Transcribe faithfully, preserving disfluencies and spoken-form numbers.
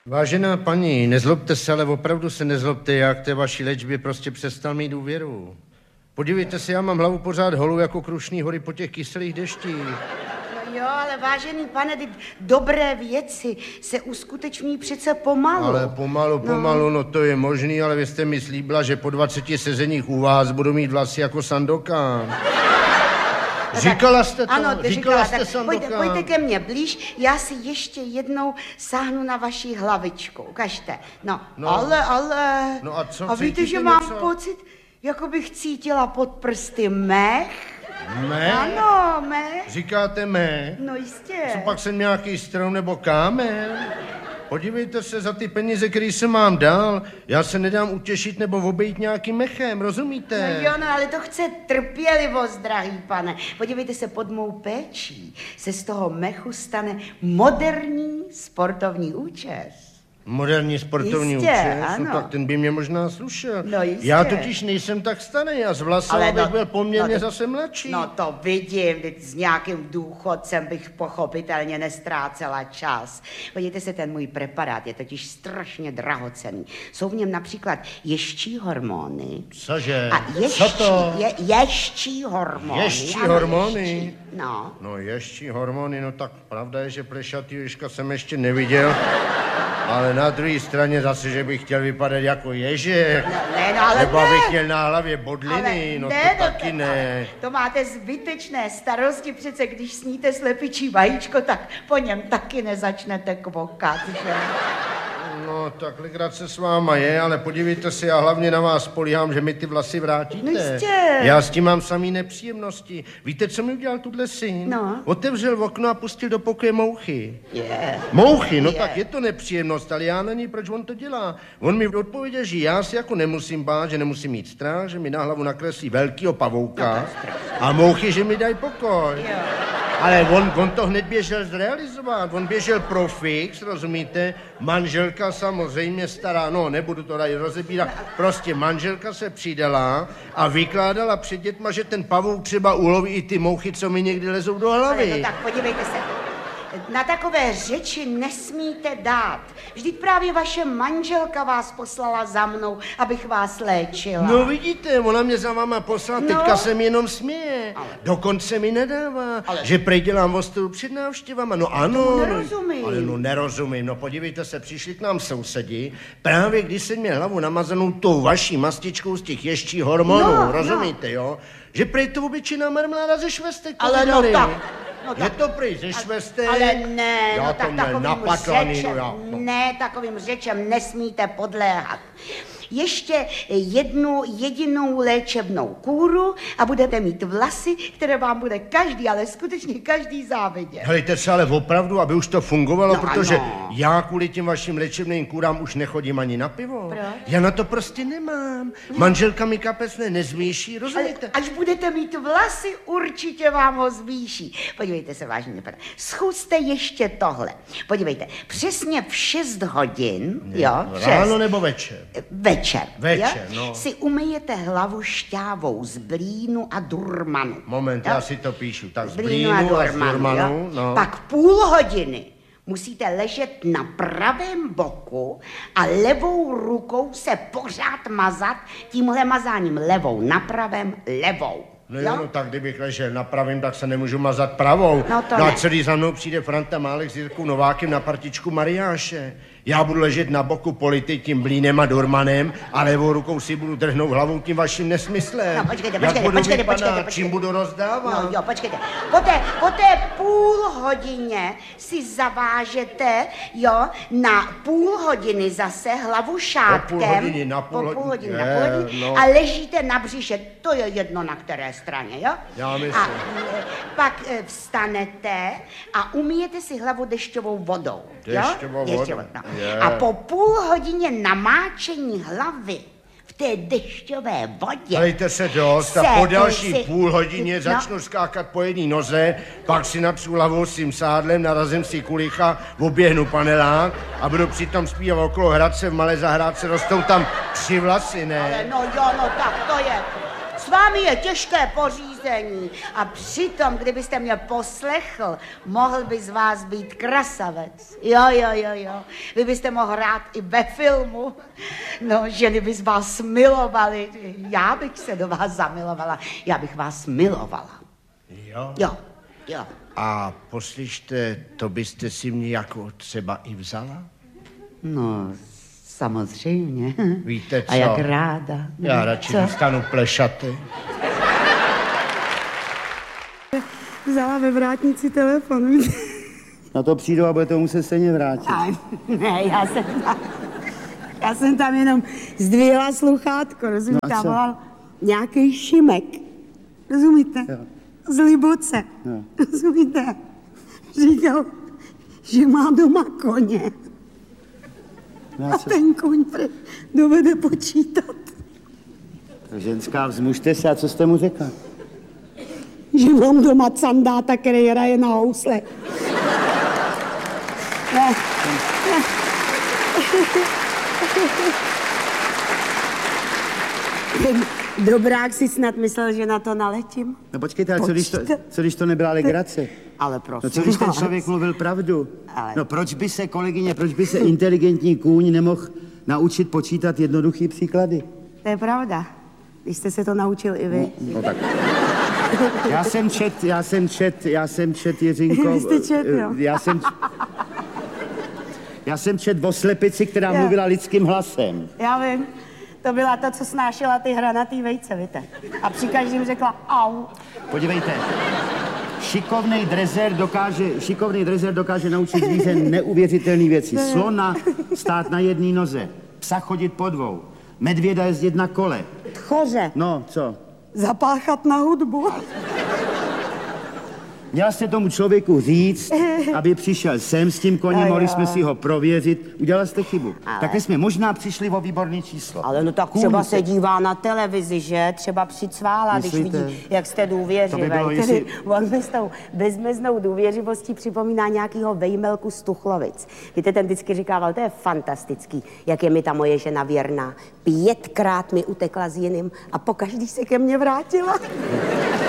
Vážená paní, nezlobte se, ale opravdu se nezlobte, já k té vaší léčbě prostě přestal mít důvěru. Podívejte se, já mám hlavu pořád holou jako Krušný hory po těch kyselých deštích. No jo, ale vážený pane, ty dobré věci se uskutečňují přece pomalu. Ale pomalu, pomalu, no. no to je možný, ale vy jste mi slíbila, že po dvaceti sezeních u vás budu mít vlasy jako Sandokan. Říkala jste to? Ano, ty říkala, říkala, jste tak pojďte, pojďte ke mně blíž, já si ještě jednou sáhnu na vaši hlavičku, ukažte. No, no ale, ale... No a co, a víte, že mám něco? pocit, jako bych cítila pod prsty mech. Mech? Ano, mech. Říkáte mech? No jistě. Co pak jsem nějaký strom nebo kámen? Podívejte se, za ty peníze, které jsem vám dal, já se nedám utěšit nebo obejít nějakým mechem, rozumíte? No jo, no, ale to chce trpělivost, drahý pane. Podívejte se, pod mou péčí se z toho mechu stane moderní sportovní účes. Moderní sportovní Jistě, účes? ano. No tak ten by mě možná slušel. No jistě. Já totiž nejsem tak starý, já z vlasou bych no, byl poměrně no, zase mladší. No to vidím, teď s nějakým důchodcem bych pochopitelně nestrácela čas. Podívejte se, ten můj preparát je totiž strašně drahocenný. Jsou v něm například ještí hormony. Cože? A ještí, Co to? Je, ještí hormony. Ještí ano, hormony? Ještí. No. No ještí hormony, no tak pravda je, že plešatý ježka jsem ještě neviděl. Ale na druhé straně zase, že bych chtěl vypadat jako ježek. No, ne, no, ale nebo ne. bych měl na hlavě bodliny, no ne, to taky ne. To máte zbytečné starosti, přece když sníte slepičí vajíčko, tak po něm taky nezačnete kvokat, že? No, tak legrace s váma je, ale podívejte se, já hlavně na vás spolíhám, že mi ty vlasy vrátíte. No jistě. Já s tím mám samý nepříjemnosti. Víte, co mi udělal tuhle syn? No. Otevřel okno a pustil do pokoje mouchy. Yeah. Mouchy, no Yeah. tak je to nepříjemnost, ale já není, proč on to dělá. On mi odpověděl, že já si jako nemusím bát, že nemusím mít strach, že mi na hlavu nakreslí velkýho pavouka a mouchy, že mi dají pokoj. Yeah. Ale on, on to hned běžel zrealizovat, on běžel pro fix, rozumíte? Manželka samozřejmě stará, no nebudu to tady rozebírat, prostě manželka se přidala a vykládala před dětma, že ten pavouk třeba uloví i ty mouchy, co mi někdy lezou do hlavy. Ale no tak podívejte se, na takové řeči nesmíte dát. Vždyť právě vaše manželka vás poslala za mnou, abych vás léčila. No vidíte, ona mě za váma poslala, No. teďka se mi jenom směje. Ale- Dokonce mi nedává, Ale- že prej dělám ostudu před návštěvama. No ano. Tomu no, nerozumím. ale no nerozumím, no podívejte se, přišli k nám sousedi, právě když jsem měl hlavu namazanou tou vaší mastičkou z těch ještích hormonů, No, rozumíte, jo? Že prej to obyčejná marmeláda ze švestek Ale no povídali. tak, no Je tak. to prej ze švestek. Ale ne, já no to tak měl takovým na patlaninu, řečem, já, no. ne, takovým řečem nesmíte podléhat. Ještě jednu jedinou léčebnou kůru a budete mít vlasy, které vám bude každý, ale skutečně každý závidět. Helejte se, ale opravdu, aby už to fungovalo, No protože ano. já kvůli těm vašim léčebným kůrám už nechodím ani na pivo. Proč? Já na to prostě nemám. Manželka mi kapesné nezvýší, Ale rozumíte? až budete mít vlasy, určitě vám ho zvýší. Podívejte se, vážně, pane. Zkuste ještě tohle. Podívejte, přesně v šest hodin, jo, v Ráno šest, nebo večer? večer, Večer, jo, no. si umyjete hlavu šťávou z blínu a durmanu. Moment, jo? já si to píšu. Tak z Z blínu a blínu a z durmanu, durmanu, jo? no. Pak půl hodiny musíte ležet na pravém boku a levou rukou se pořád mazat tímhle mazáním levou na pravém levou. No jo, no tak kdybych ležel na pravým, tak se nemůžu mazat pravou. No to no a ne. celý za mnou přijde Franta Málek s Jirkou Novákem na partičku Mariáše. Já budu ležet na boku polity tím blínem a durmanem a levou rukou si budu drhnout hlavou tím vaším nesmyslem. No počkejte, Jak počkejte, budu počkejte, vypadat, počkejte, počkejte. čím budu rozdávat? No jo, počkejte. Po té, po té půl hodině si zavážete, jo, na půl hodiny zase hlavu šátkem. Po půl hodiny, na půl po půl hodiny, hodiny, na půl je, hodiny no. a ležíte na břiše. To je jedno na které straně, jo? Já myslím. A e, pak e, vstanete a umyjete si hlavu dešťovou vodou. Dešťovou jo? vodou, no. je. A po půl hodině namáčení hlavy v té dešťové vodě. Dejte se dost a se po další si- půl hodině no. začnu skákat po jedné noze, pak si natřu hlavou s tím sádlem, narazím si kulicha, oběhnu panelák a budu přitom zpívat okolo Hradce, v malé zahrádce rostou tam tři vlasy, ne? Ale no jo, no tak to je... S vámi je těžké pořízení. A přitom, kdybyste mě poslechl, mohl by z vás být krasavec. Jo, jo, jo, jo. Vy byste mohl hrát i ve filmu. No, ženy by z vás milovaly. Já bych se do vás zamilovala. Já bych vás milovala. Jo? Jo, jo. A poslyšte, to byste si mě jako třeba i vzala? No, samozřejmě. Víte co? A jak ráda. Já radši zůstanu plešatý. Vzala ve vrátnici telefon. Na to přijdu a bude to muset stejně vrátit. Aj, ne, já jsem tam, já jsem tam jenom zdvihla sluchátko, rozumíte? No a a co? volal nějaký Šimek, rozumíte? Jo. Z Liboce, Jo. rozumíte? Říkal, že má doma koně. No A a co? ten koň pre- dovede počítat, Ženská, vzmužte se, a co jste mu řekla? že mám doma candáta, který hraje na housle. Ne. Ten dobrák si snad myslel, že na to naletím. No počkejte, ale co když, to, Počkejte. co když to nebyla legrace? Ale prosím. No co když ten vás. člověk mluvil pravdu? Ale- No proč by se, kolegyně, proč by se inteligentní kůň nemohl naučit počítat jednoduchý příklady? To je pravda. Když jste se to naučil i vy. No tak. Já jsem čet, já jsem čet, já jsem čet, Jiřinko. Vy jste čet, jo. Já jsem... Já jsem čet o slepici, která Jo. mluvila lidským hlasem. Já vím. To byla ta, co snášela ty hranatý vejce, víte. A při každém řekla au. Podívejte, šikovnej drezer dokáže, šikovnej drezer dokáže naučit zvíře neuvěřitelné věci. Slona stát na jedné noze, psa chodit po dvou, medvěda jezdit na kole. Tchoře. No, co? Zapáchat na hudbu. Měla jste tomu člověku říct, aby přišel sem s tím koněm, A mohli jo. jsme si ho prověřit. Udělala jste chybu. Ale- Takhle jsme možná přišli o výborné číslo. Ale no tak Kůň třeba se- se dívá na televizi, že? Třeba přicvála, když Myslíte? vidí, jak jste To by důvěřivý. bylo, Tedy jestli- on mi s tou bezmeznou důvěřivostí připomíná nějakýho Vejmelku z Tuchlovic. Víte, ten vždycky říkával, to je fantastický, jak je mi ta moje žena věrná. Pětkrát mi utekla s jiným a pokaždý se ke mně vrátila.